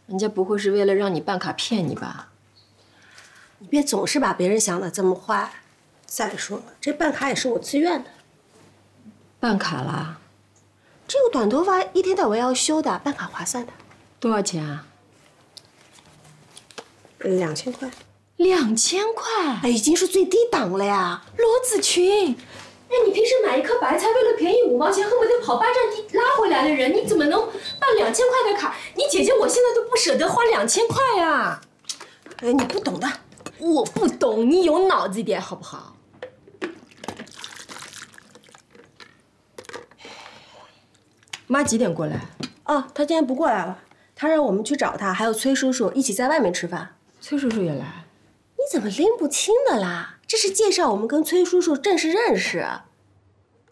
人家不会是为了让你办卡骗你吧？ 你别总是把别人想的这么坏。再说了，这办卡也是我自愿的。 办卡啦？ 这个短头发一天到晚要修的，办卡划算的。 多少钱啊 ？2000块。 2000块？ 哎，已经是最低档了呀。 罗子群，哎，你平时买一颗白菜为了便宜5毛钱，恨不得跑8站地拉回来的人，你怎么能办2000块的卡？你姐姐我现在都不舍得花2000块呀。 哎，你不懂的。 我不懂，你有脑子一点好不好？妈几点过来？ 哦，她今天不过来了，她让我们去找她，还有崔叔叔一起在外面吃饭。 崔叔叔也来？ 你怎么拎不清的啦？这是介绍我们跟崔叔叔正式认识。